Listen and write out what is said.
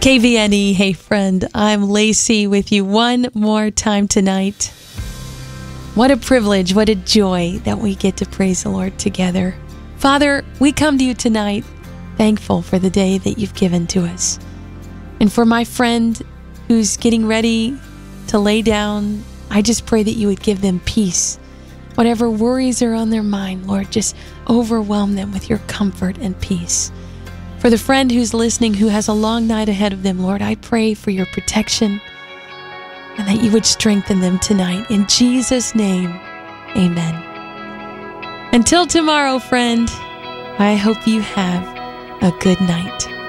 KVNE, hey friend, I'm Lacey with you one more time tonight. What a privilege, what a joy that we get to praise the Lord together. Father, we come to you tonight thankful for the day that you've given to us. And for my friend who's getting ready to lay down, I just pray that you would give them peace. Whatever worries are on their mind, Lord, just overwhelm them with your comfort and peace. For the friend who's listening who has a long night ahead of them, Lord, I pray for your protection and that you would strengthen them tonight. In Jesus' name, amen. Until tomorrow, friend, I hope you have a good night.